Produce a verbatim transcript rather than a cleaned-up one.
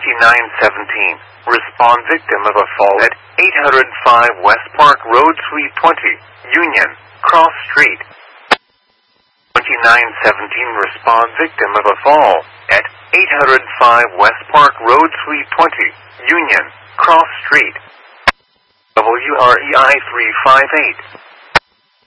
twenty-nine seventeen. Respond victim of a fall at eight oh five West Park Road, Suite twenty, Union, Cross Street. twenty-nine seventeen. Respond victim of a fall at eight oh five West Park Road, Suite twenty, Union, Cross Street. W R E I three five eight.